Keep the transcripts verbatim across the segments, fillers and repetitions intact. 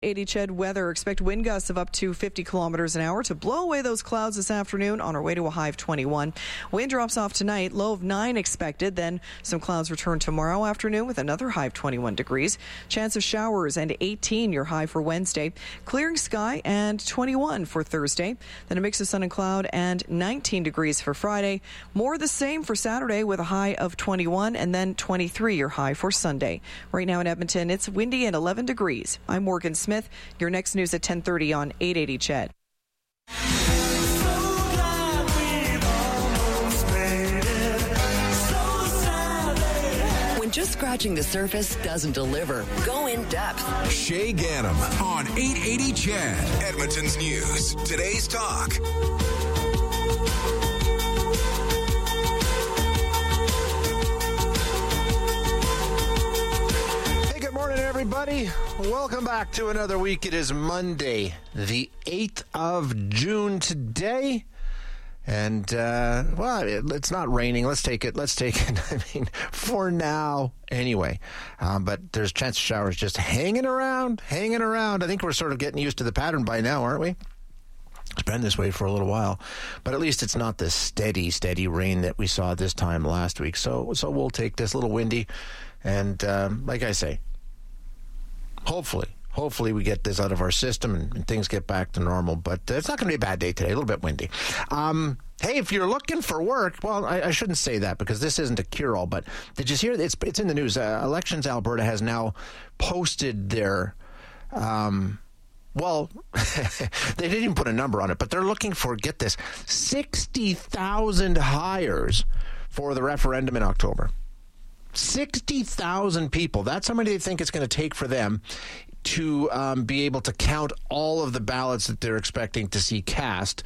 eighty C H E D weather. Expect wind gusts of up to fifty kilometers an hour to blow away those clouds this afternoon on our way to a high of twenty-one. Wind drops off tonight, low of nine expected. Then some clouds return tomorrow afternoon with another high of twenty-one degrees. Chance of showers and eighteen your high for Wednesday. Clearing sky and twenty-one for Thursday. Then a mix of sun and cloud and nineteen degrees for Friday. More the same for Saturday with a high of twenty-one and then twenty-three your high for Sunday. Right now in Edmonton, it's windy and eleven degrees. I'm Morgan Smith. Your next news at ten thirty on eight eighty C H E D. When just scratching the surface doesn't deliver, go in depth. Shay Ganem on eight eighty C H E D. Edmonton's News. Today's Talk. Everybody, welcome back to another week. It is Monday, the eighth of June today. And, uh, well, it, it's not raining. Let's take it. Let's take it. I mean, for now, anyway. Um, but there's a chance of showers just hanging around, hanging around. I think we're sort of getting used to the pattern by now, aren't we? It's been this way for a little while. But at least it's not the steady, steady rain that we saw this time last week. So, so we'll take this little windy. And, um, like I say, Hopefully, hopefully we get this out of our system and, and things get back to normal. But uh, it's not going to be a bad day today, a little bit windy. Um, hey, if you're looking for work, well, I, I shouldn't say that because this isn't a cure-all, but did you hear, it's, it's in the news, uh, Elections Alberta has now posted their, um, well, they didn't even put a number on it, but they're looking for, get this, sixty thousand hires for the referendum in October. sixty thousand people. That's how many they think it's going to take for them to um, be able to count all of the ballots that they're expecting to see cast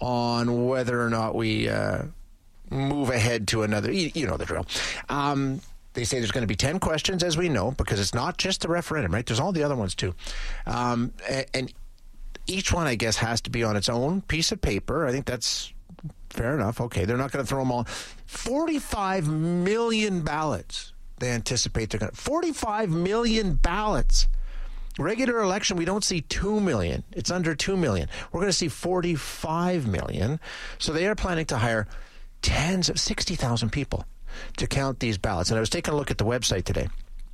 on whether or not we uh, move ahead to another. You, you know the drill. Um, they say there's going to be ten questions, as we know, because it's not just the referendum, right? There's all the other ones, too. Um, and, and each one, I guess, has to be on its own piece of paper. I think that's fair enough. Okay, they're not going to throw them all. forty-five million ballots they anticipate they're going to. forty-five million ballots. Regular election, we don't see two million. It's under two million. We're going to see forty-five million. So they are planning to hire tens of sixty thousand people to count these ballots. And I was taking a look at the website today.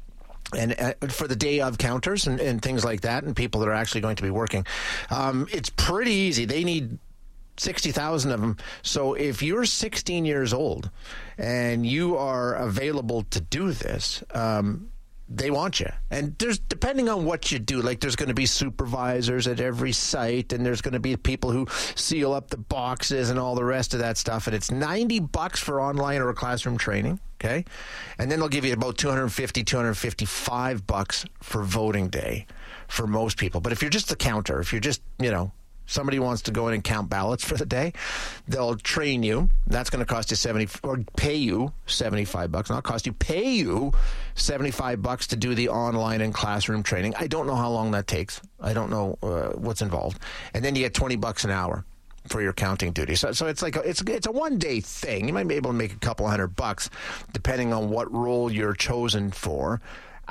And uh, for the day of counters and, and things like that and people that are actually going to be working, um, it's pretty easy. They need sixty thousand of them. So if you're sixteen years old and you are available to do this, um, they want you. And there's, depending on what you do, like there's going to be supervisors at every site and there's going to be people who seal up the boxes and all the rest of that stuff. And it's ninety bucks for online or classroom training. Okay. And then they'll give you about two hundred fifty, two hundred fifty-five bucks for voting day for most people. But if you're just a counter, if you're just, you know, somebody wants to go in and count ballots for the day, they'll train you. That's going to cost you seventy or pay you seventy-five bucks. Not cost you, pay you seventy-five bucks to do the online and classroom training. I don't know how long that takes. I don't know uh, what's involved. And then you get twenty bucks an hour for your counting duty. So, so it's like a, it's it's a one day thing. You might be able to make a couple hundred bucks depending on what role you're chosen for.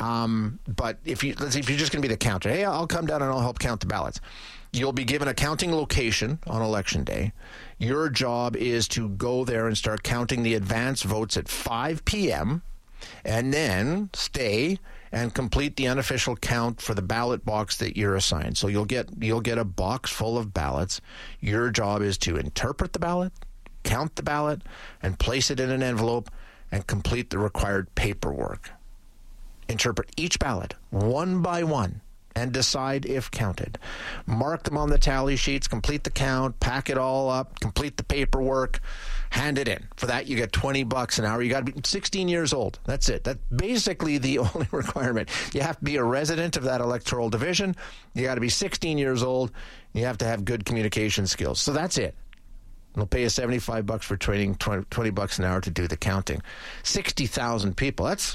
Um, but if you let's see, if you're just going to be the counter, hey, I'll come down and I'll help count the ballots. You'll be given a counting location on Election Day. Your job is to go there and start counting the advance votes at five p.m. and then stay and complete the unofficial count for the ballot box that you're assigned. So you'll get you'll get a box full of ballots. Your job is to interpret the ballot, count the ballot, and place it in an envelope and complete the required paperwork. Interpret each ballot one by one and decide if counted. Mark them on the tally sheets, complete the count, pack it all up, complete the paperwork, hand it in. For that, you get twenty bucks an hour. You got to be sixteen years old. That's it. That's basically the only requirement. You have to be a resident of that electoral division. You got to be sixteen years old. You have to have good communication skills. So that's it. They'll pay you seventy-five bucks for training, twenty bucks an hour to do the counting. sixty thousand people. That's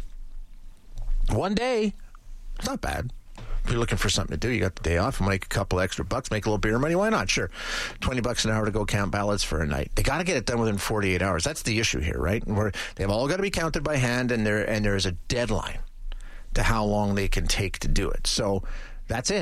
one day. It's not bad. If you're looking for something to do, you got the day off, make a couple extra bucks, make a little beer money, why not? Sure. twenty bucks an hour to go count ballots for a night. They got to get it done within forty-eight hours. That's the issue here, right? And we're, they've all got to be counted by hand, and there and there is a deadline to how long they can take to do it. So that's it.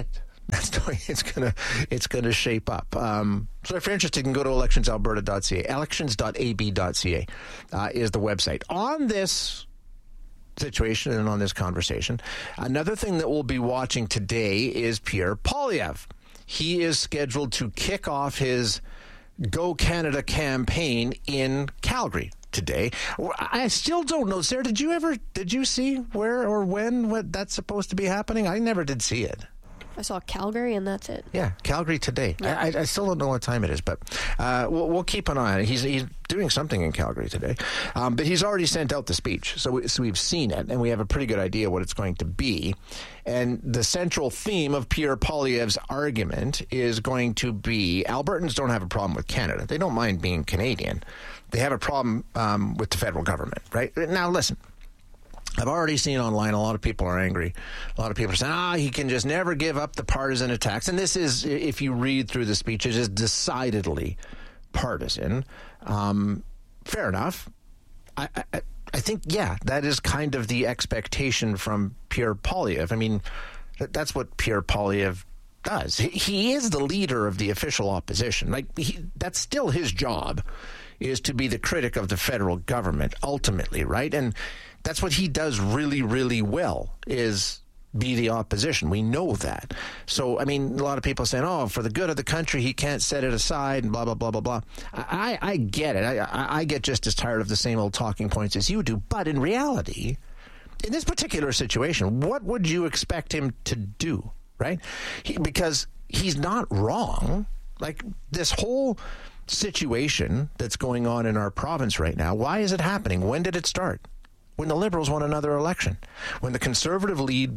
That's the way it's gonna it's gonna shape up. Um, so if you're interested, you can go to elections alberta dot c a. elections dot a b dot c a uh, is the website. On this situation and on this conversation, another thing that we'll be watching today is Pierre Poilievre. He is scheduled to kick off his Go Canada campaign in Calgary today. I still don't know. Sarah, did you ever, did you see where or when what that's supposed to be happening? I never did see it. I saw Calgary, and that's it. Yeah, Calgary today. Yeah. I, I still don't know what time it is, but uh, we'll, we'll keep an eye on it. He's, he's doing something in Calgary today, um, but he's already sent out the speech, so, we, so we've seen it, and we have a pretty good idea what it's going to be. And the central theme of Pierre Poilievre's argument is going to be Albertans don't have a problem with Canada. They don't mind being Canadian. They have a problem um, with the federal government, right? Now, listen. I've already seen online a lot of people are angry. A lot of people are saying, ah, he can just never give up the partisan attacks. And this is, if you read through the speech, it is decidedly partisan. Um, fair enough. I, I, I think, yeah, that is kind of the expectation from Pierre Poilievre. I mean, that's what Pierre Poilievre does. He, he is the leader of the official opposition. Like, he, that's still his job, is to be the critic of the federal government, ultimately, right? And that's what he does really, really well, is be the opposition. We know that. So, I mean, a lot of people are saying, oh, for the good of the country, he can't set it aside and blah, blah, blah, blah, blah. I, I get it. I, I get just as tired of the same old talking points as you do. But in reality, in this particular situation, what would you expect him to do, right? He, because he's not wrong. Like, this whole situation that's going on in our province right now, why is it happening? When did it start? When the Liberals won another election, when the Conservative lead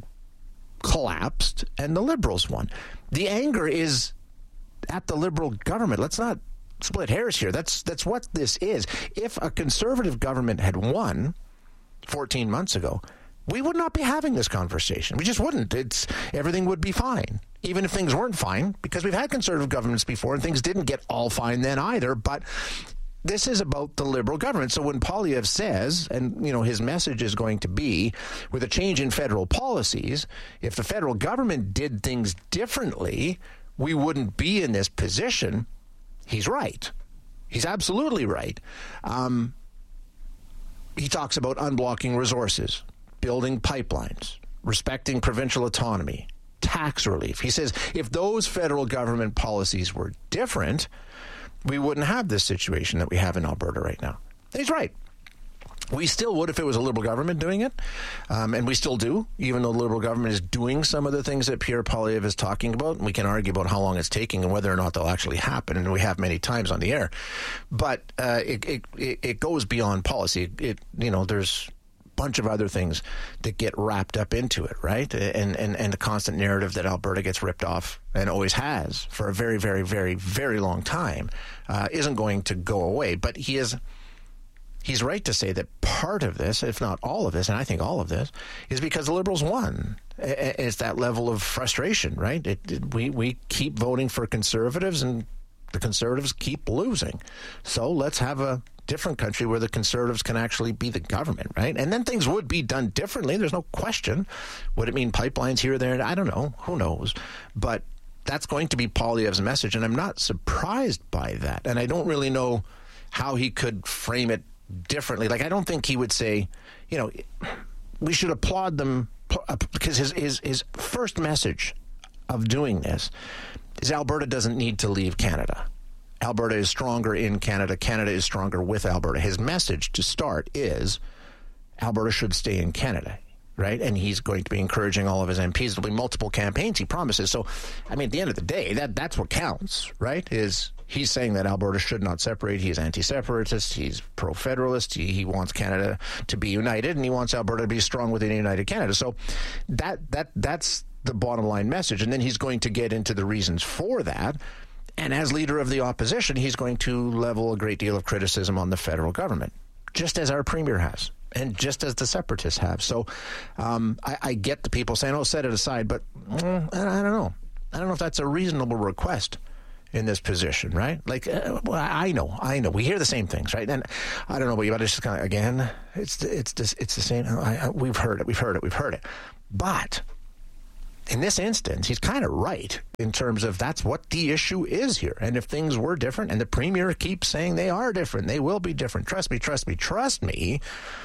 collapsed and the Liberals won. The anger is at the Liberal government. Let's not split hairs here. That's that's what this is. If a Conservative government had won fourteen months ago, we would not be having this conversation. We just wouldn't. It's everything would be fine, even if things weren't fine, because we've had Conservative governments before and things didn't get all fine then either. But this is about the Liberal government. So when Poilievre says, and you know his message is going to be, with a change in federal policies, if the federal government did things differently, we wouldn't be in this position. He's right. He's absolutely right. Um, he talks about unblocking resources, building pipelines, respecting provincial autonomy, tax relief. He says if those federal government policies were different, we wouldn't have this situation that we have in Alberta right now. And he's right. We still would if it was a Liberal government doing it, um, and we still do, even though the Liberal government is doing some of the things that Pierre Poilievre is talking about. And we can argue about how long it's taking and whether or not they'll actually happen, and we have many times on the air. But uh, it, it it goes beyond policy. It you know there's bunch of other things that get wrapped up into it, right? And and and the constant narrative that Alberta gets ripped off and always has for a very, very, very, very long time uh, isn't going to go away. But he is he's right to say that part of this, if not all of this, and I think all of this, is because the Liberals won. It's that level of frustration, right? It, it, we we keep voting for Conservatives, and the Conservatives keep losing. So let's have a different country where the Conservatives can actually be the government, right? And then things would be done differently. There's no question. Would it mean pipelines here or there? I don't know. Who knows? But that's going to be Poilievre's message, and I'm not surprised by that. And I don't really know how he could frame it differently. Like, I don't think he would say, you know, we should applaud them, because his his, his first message of doing this is Alberta doesn't need to leave Canada. Alberta is stronger in Canada. Canada is stronger with Alberta. His message to start is Alberta should stay in Canada, right? And he's going to be encouraging all of his M Ps. There'll be multiple campaigns, he promises. So, I mean, at the end of the day, that that's what counts, right? Is he's saying that Alberta should not separate. He's anti-separatist. He's pro-federalist. He, he wants Canada to be united, and he wants Alberta to be strong within a united Canada. So that that that's the bottom line message. And then he's going to get into the reasons for that. And as leader of the opposition, he's going to level a great deal of criticism on the federal government, just as our premier has, and just as the separatists have. So um, I, I get the people saying, oh, set it aside, but mm, I, I don't know. I don't know if that's a reasonable request in this position, right? Like, uh, well, I know, I know. We hear the same things, right? And I don't know about you, but it's just kind of, again, it's it's just, it's the same. I, I, we've heard it, we've heard it, we've heard it. But in this instance, he's kind of right in terms of that's what the issue is here. And if things were different, and the Premier keeps saying they are different, they will be different, trust me, trust me, trust me,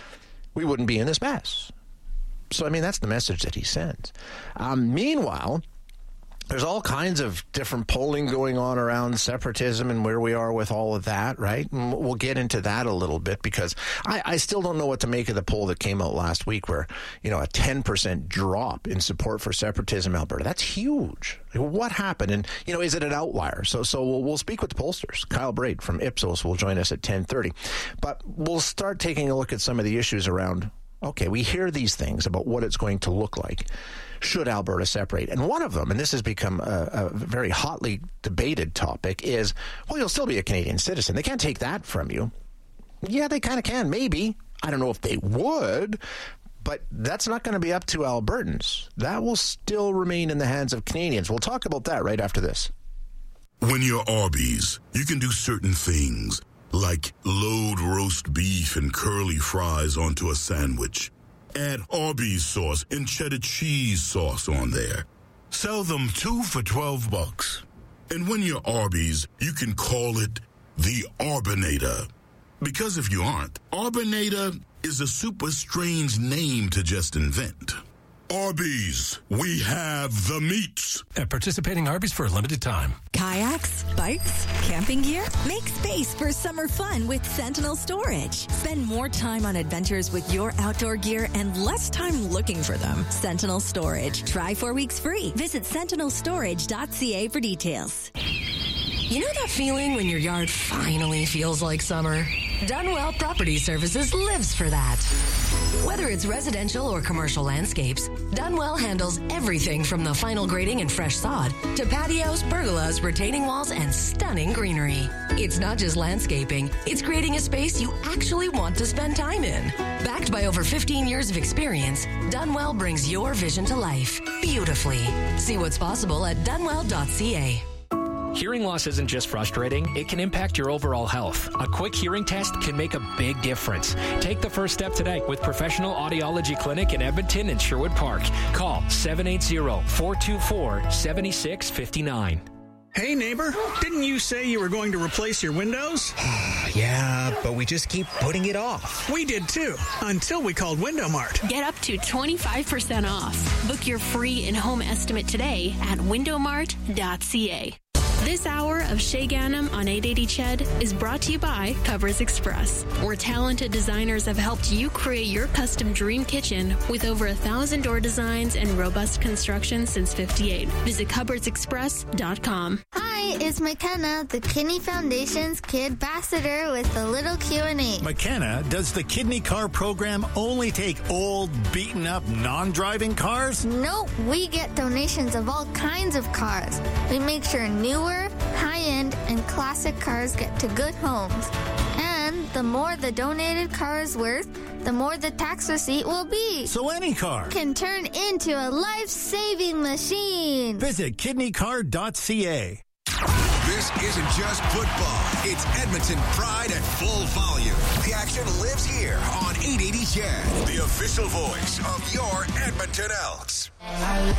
we wouldn't be in this mess. So, I mean, that's the message that he sends. Um, meanwhile, there's all kinds of different polling going on around separatism and where we are with all of that, right? And we'll get into that a little bit because I, I still don't know what to make of the poll that came out last week where, you know, a ten percent drop in support for separatism in Alberta. That's huge. What happened? And, you know, is it an outlier? So so we'll, we'll speak with the pollsters. Kyle Braid from Ipsos will join us at ten thirty. But we'll start taking a look at some of the issues around, okay, we hear these things about what it's going to look like. Should Alberta separate? And one of them, and this has become a, a very hotly debated topic, is, well, you'll still be a Canadian citizen. They can't take that from you. Yeah, they kind of can, maybe. I don't know if they would, but that's not going to be up to Albertans. That will still remain in the hands of Canadians. We'll talk about that right after this. When you're Arby's, you can do certain things, like load roast beef and curly fries onto a sandwich. Add Arby's sauce and cheddar cheese sauce on there. Sell them two for twelve bucks. And when you're Arby's, you can call it the Arbinator. Because if you aren't, Arbinator is a super strange name to just invent. Arby's, we have the meats. At participating Arby's for a limited time. Kayaks, bikes, camping gear? Make space for summer fun with Sentinel Storage. Spend more time on adventures with your outdoor gear and less time looking for them. Sentinel Storage. Try four weeks free. Visit sentinel storage dot c a for details. You know that feeling when your yard finally feels like summer? Dunwell Property Services lives for that. Whether it's residential or commercial landscapes, Dunwell handles everything from the final grading and fresh sod to patios, pergolas, retaining walls, and stunning greenery. It's not just landscaping, it's creating a space you actually want to spend time in. Backed by over fifteen years of experience, Dunwell brings your vision to life beautifully. See what's possible at dunwell dot c a. Hearing loss isn't just frustrating, it can impact your overall health. A quick hearing test can make a big difference. Take the first step today with Professional Audiology Clinic in Edmonton and Sherwood Park. Call seven eight zero, four two four, seven six five nine. Hey neighbor, didn't you say you were going to replace your windows? Yeah, but we just keep putting it off. We did too, until we called Window Mart. Get up to twenty-five percent off. Book your free in-home estimate today at window mart dot c a. This hour of Shay Ganem on eight eighty C H E D is brought to you by Cupboards Express, where talented designers have helped you create your custom dream kitchen with over a thousand door designs and robust construction since fifty-eight. Visit cupboards express dot com. Hi, it's McKenna, the Kidney Foundation's Kid Ambassador with a little Q and A. McKenna, does the Kidney Car program only take old, beaten up, non-driving cars? Nope, we get donations of all kinds of cars. We make sure newer, high-end, and classic cars get to good homes. And the more the donated car is worth, the more the tax receipt will be. So any car can turn into a life-saving machine. Visit kidney car dot c a. This isn't just football. It's Edmonton pride at full volume. The action lives here on eight eighty C H E D, the official voice of your Edmonton Elks.